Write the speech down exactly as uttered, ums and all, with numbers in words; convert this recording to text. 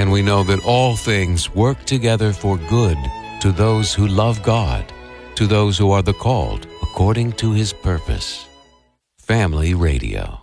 And we know that all things work together for good to those who love God, to those who are the called according to His purpose. Family Radio.